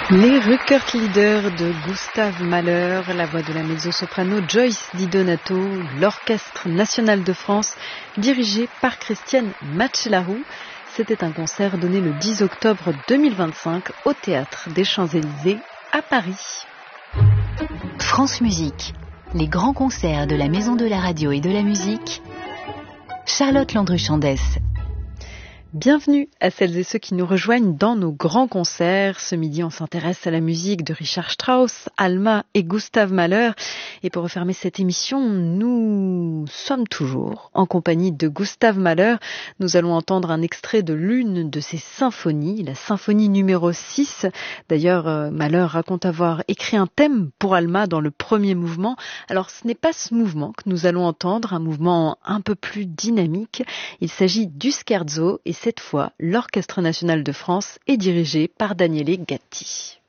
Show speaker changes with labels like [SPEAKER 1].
[SPEAKER 1] Les Rückert-Lieder de Gustav Mahler, la voix de la mezzo-soprano Joyce Di Donato, l'Orchestre national de France, dirigé par Christiane Matchelarou. C'était un concert donné le 10 octobre 2025 au Théâtre des Champs-Élysées à Paris.
[SPEAKER 2] France Musique, les grands concerts de la Maison de la Radio et de la Musique. Charlotte Landru-Chandès.
[SPEAKER 1] Bienvenue à celles et ceux qui nous rejoignent dans nos grands concerts. Ce midi, on s'intéresse à la musique de Richard Strauss, Alma et Gustav Mahler. Et pour refermer cette émission, nous sommes toujours en compagnie de Gustav Mahler. Nous allons entendre un extrait de l'une de ses symphonies, la symphonie numéro 6. D'ailleurs, Mahler raconte avoir écrit un thème pour Alma dans le premier mouvement. Alors, ce n'est pas ce mouvement que nous allons entendre, un mouvement un peu plus dynamique. Il s'agit du scherzo et cette fois, l'Orchestre national de France est dirigé par Daniele Gatti.